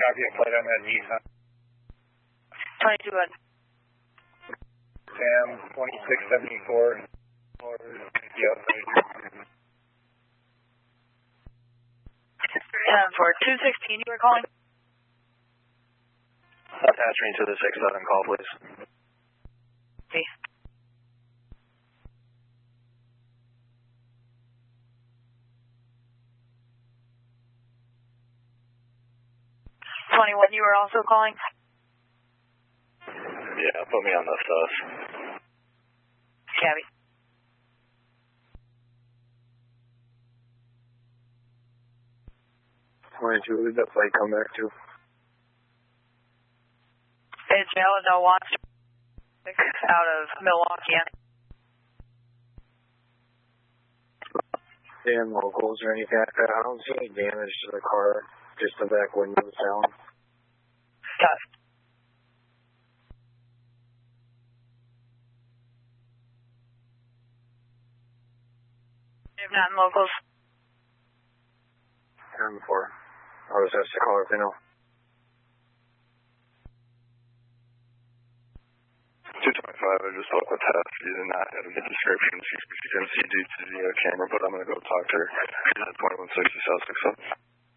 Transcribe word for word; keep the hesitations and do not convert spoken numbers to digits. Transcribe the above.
copy a plate on that Nissan. twenty-two, bud. Sam, twenty-six seventy-four. Yep. And for two sixteen, you were calling? Attach me to the six seven call, please. Okay. twenty-one, you were also calling? Yeah, put me on the sus. Cabby. twenty-two, who did that flight come back to? It's Alamo Watch out of Milwaukee. Damn locals or anything like that. I don't see any damage to the car, just the back windows down. Got it. If not in locals. ten four. I was asked to call if they know. two twenty-five, I just spoke with Tess. She did not have a good description. She, she couldn't see due to the uh, camera, but I'm going to go talk to her. She's at twenty-one sixty South six seven.